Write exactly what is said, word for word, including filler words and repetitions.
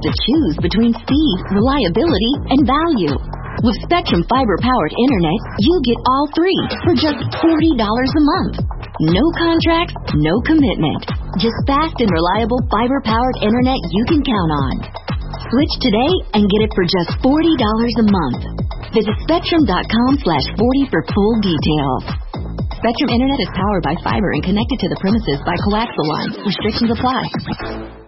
to choose between speed, reliability, and value. With Spectrum fiber-powered internet, you get all three for just forty dollars a month. No contracts, no commitment. Just fast and reliable fiber-powered internet you can count on. Switch today and get it for just forty dollars a month. Visit Spectrum.com slash 40 for full details. Spectrum Internet is powered by fiber and connected to the premises by coaxial lines. Restrictions apply.